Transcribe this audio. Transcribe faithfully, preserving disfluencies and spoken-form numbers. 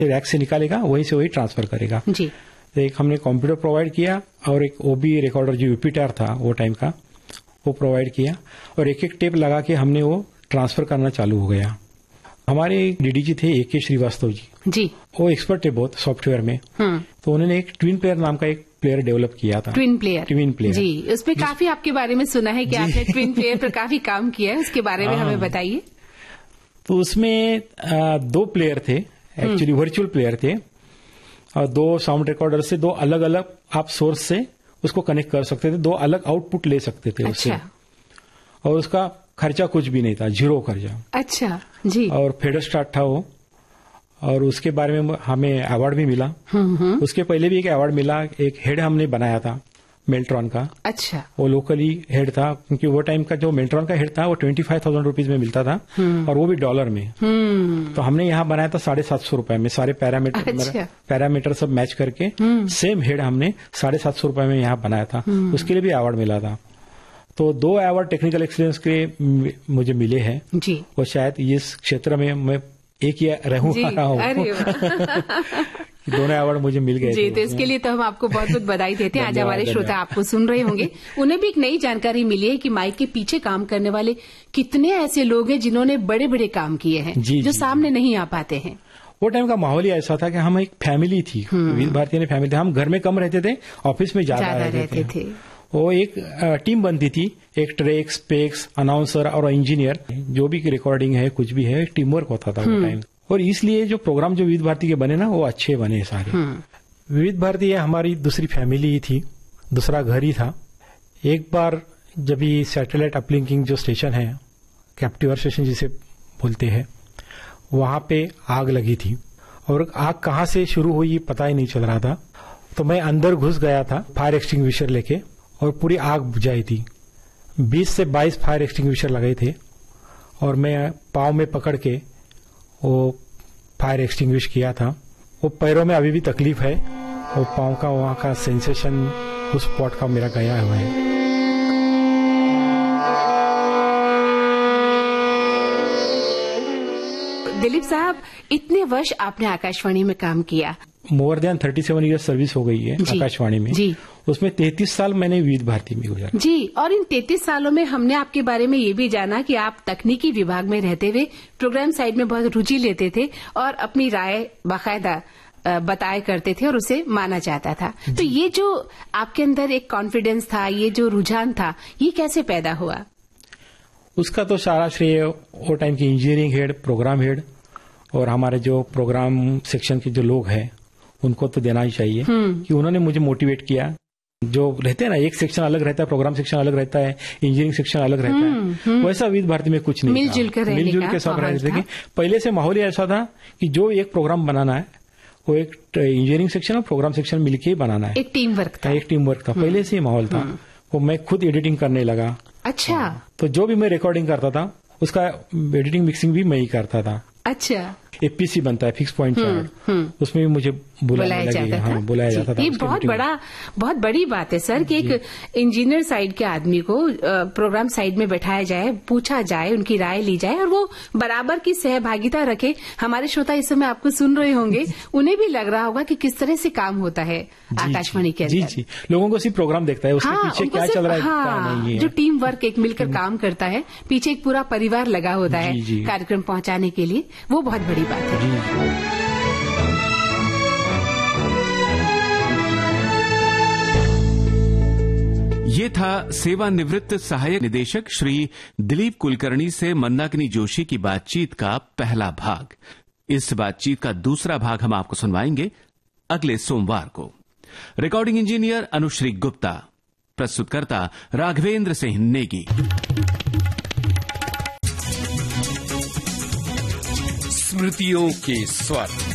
Rack से निकालेगा, वहीं से वही ट्रांसफर करेगा जी। तो एक हमने कंप्यूटर प्रोवाइड किया और एक ओबी रिकॉर्डर जो यूपीटीआर था वो टाइम का वो प्रोवाइड किया और एक एक टेप लगा के हमने वो ट्रांसफर करना चालू हो गया। हमारे डीडीजी थे ए के श्रीवास्तव जी जी वो एक्सपर्ट थे बहुत सॉफ्टवेयर में, तो उन्होंने एक ट्विन प्लेयर नाम का एक प्लेयर डेवलप किया था। ट्विन प्लेयर ट्विन प्लेयर जी, उसमें काफी आपके बारे में सुना है कि आपने ट्विन प्लेयर पर काफी काम किया है, उसके बारे में हमें बताइए। तो उसमें दो प्लेयर थे, एक्चुअली वर्चुअल प्लेयर थे और दो साउंड रिकॉर्डर से दो अलग अलग आप सोर्स से उसको कनेक्ट कर सकते थे, दो अलग आउटपुट ले सकते थे उससे। अच्छा। और उसका खर्चा कुछ भी नहीं था, जीरो खर्चा। अच्छा जी। और फेडर स्टार्ट था वो और उसके बारे में हमें अवार्ड भी मिला। उसके पहले भी एक अवार्ड मिला, एक हेड हमने बनाया था मेल्ट्रॉन का। अच्छा। वो लोकली हेड था क्योंकि वो टाइम का जो मेल्ट्रॉन का हेड था वो ट्वेंटी फाइव थाउजेंड रुपीज में मिलता था और वो भी डॉलर में। तो हमने यहाँ बनाया था साढ़े सात सौ रुपए में, सारे पैरामीटर अच्छा। पैरामीटर सब मैच करके सेम हेड हमने साढ़े सात सौ रुपए में यहाँ बनाया था। उसके लिए भी अवार्ड मिला था। तो दो अवार्ड टेक्निकल एक्सीलेंस के मुझे मिले हैं जी। और शायद इस क्षेत्र में मैं एक ही रहूं दोनों अवार्ड मुझे मिल गए जी। तो इसके लिए तो हम आपको बहुत बहुत बधाई देते हैं। आज हमारे श्रोता आपको सुन रहे होंगे, उन्हें भी एक नई जानकारी मिली है कि माइक के पीछे काम करने वाले कितने ऐसे लोग हैं जिन्होंने बड़े बड़े काम किए हैं जो जी, सामने जी. नहीं आ पाते हैं। वो टाइम का माहौल ही ऐसा था कि हम एक फैमिली थी, विविध भारती ने फैमिली थी। हम घर में कम रहते थे, ऑफिस में ज्यादा रहते थे। वो एक टीम बनती थी, एक ट्रेक, स्पेक्स, अनाउंसर और इंजीनियर, जो भी रिकॉर्डिंग है कुछ भी है, टीम वर्क होता था वो टाइम। और इसलिए जो प्रोग्राम जो विविध भारती के बने ना वो अच्छे बने सारे। विविध भारती हमारी दूसरी फैमिली ही थी, दूसरा घर ही था। एक बार जब ये सैटेलाइट अपलिंकिंग जो स्टेशन है, कैप्टिवर स्टेशन जिसे बोलते हैं, वहां पे आग लगी थी और आग कहाँ से शुरू हुई पता ही नहीं चल रहा था। तो मैं अंदर घुस गया था फायर एक्सटिंग्विशर लेके और पूरी आग बुझाई थी। बीस से बाईस फायर एक्सटिंग्विशर लगे थे और मैं पाँव में पकड़ के वो फायर एक्सटिंग्विश किया था। वो पैरों में अभी भी तकलीफ है, वो पाँव का वहां का सेंसेशन उस स्पॉट का मेरा गया हुआ है। दिलीप साहब, इतने वर्ष आपने आकाशवाणी में काम किया। More than thirty seven year service हो गई है आकाशवाणी में जी। उसमें तैंतीस साल मैंने विविध भारती में गुजारा जी। और इन तैंतीस सालों में हमने आपके बारे में ये भी जाना कि आप तकनीकी विभाग में रहते हुए प्रोग्राम साइड में बहुत रुचि लेते थे और अपनी राय बाकायदा बताया करते थे और उसे माना जाता था। तो ये जो आपके अंदर एक कॉन्फिडेंस था, ये जो रुझान था, ये कैसे पैदा हुआ? उसका तो सारा श्रेय वो टाइम की इंजीनियरिंग हेड, प्रोग्राम हेड और हमारे जो प्रोग्राम सेक्शन के जो लोग हैं उनको तो देना ही चाहिए कि उन्होंने मुझे मोटिवेट किया। जो रहते हैं ना, एक सेक्शन अलग रहता है, प्रोग्राम सेक्शन अलग रहता है, इंजीनियरिंग सेक्शन अलग रहता है, वैसा विविध भारती में कुछ नहीं, मिलजुल कर मिलजुल के सब रहते थे। पहले से माहौल ही ऐसा था कि जो एक प्रोग्राम बनाना है वो एक इंजीनियरिंग सेक्शन और प्रोग्राम सेक्शन मिलकर ही बनाना है। एक टीम वर्क था, एक टीम वर्क था, पहले से ही माहौल था। वो मैं खुद एडिटिंग करने लगा। अच्छा। तो जो भी मैं रिकॉर्डिंग करता था उसका एडिटिंग मिक्सिंग भी मैं ही करता था। अच्छा। एपीसी बनता है, फिक्स पॉइंट चार्ट, उसमें भी मुझे बुलाया जाता था। हाँ, बुलाया जाता था। ये बहुत बड़ा बहुत बड़ी बात है सर कि एक इंजीनियर साइड के आदमी को प्रोग्राम साइड में बैठाया जाए, पूछा जाए, उनकी राय ली जाए और वो बराबर की सहभागिता रखे। हमारे श्रोता इस समय आपको सुन रहे होंगे, उन्हें भी लग रहा होगा कि किस तरह से काम होता है आकाशवाणी के अंदर। जी जी, लोगों को सिर्फ प्रोग्राम देखता है, उसके हाँ, पीछे क्या चल रहा है हाँ, नहीं है। जो टीम वर्क एक मिलकर काम करता है, पीछे एक पूरा परिवार लगा होता है कार्यक्रम पहुंचाने के लिए, वो बहुत बड़ी बात है। ये था सेवानिवृत्त सहायक निदेशक श्री दिलीप कुलकर्णी से मंदाकिनी जोशी की बातचीत का पहला भाग। इस बातचीत का दूसरा भाग हम आपको सुनवाएंगे अगले सोमवार को। Recording engineer Anushree Gupta, प्रस्तुतकर्ता Raghavendra Singh Negi. स्मृतियों के स्वर।